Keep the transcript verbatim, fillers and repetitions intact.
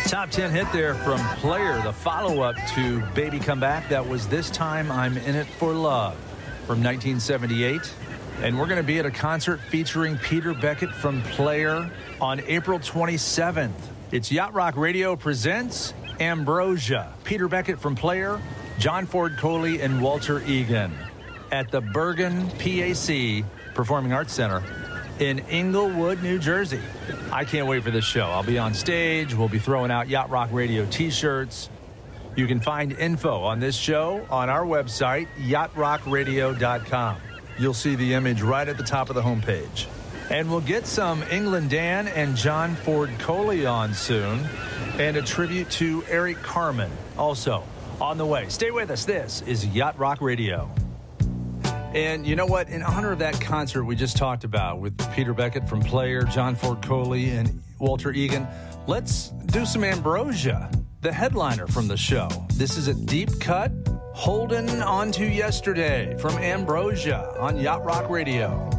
Top ten hit there from Player, the follow-up to Baby Come Back. That was This Time I'm In It For Love from nineteen seventy-eight. And we're going to be at a concert featuring Peter Beckett from Player on April twenty-seventh. It's Yacht Rock Radio presents Ambrosia. Peter Beckett from Player, John Ford Coley, and Walter Egan at the Bergen P A C Performing Arts Center in Englewood, New Jersey. I can't wait for this show. I'll be on stage. We'll be throwing out Yacht Rock Radio t-shirts. You can find info on this show on our website, yacht rock radio dot com. You'll see the image right at the top of the homepage. And we'll get some England Dan and John Ford Coley on soon, and a tribute to Eric Carmen also on the way. Stay with us. This is Yacht Rock Radio. And you know what? In honor of that concert we just talked about with Peter Beckett from Player, John Ford Coley, and Walter Egan, let's do some Ambrosia, the headliner from the show. This is a deep cut, Holding On To Yesterday from Ambrosia on Yacht Rock Radio.